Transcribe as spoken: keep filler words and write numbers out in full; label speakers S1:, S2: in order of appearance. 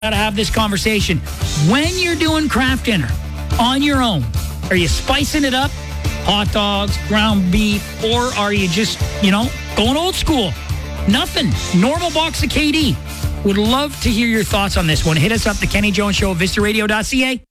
S1: to have this conversation. When you're doing craft dinner on your own, are you spicing it up? Hot dogs, ground beef, or are you just, you know, going old school? Nothing. Normal box of K D. Would love to hear your thoughts on this one. Hit us up, the Kenny Jones Show, Vista Radio dot C A.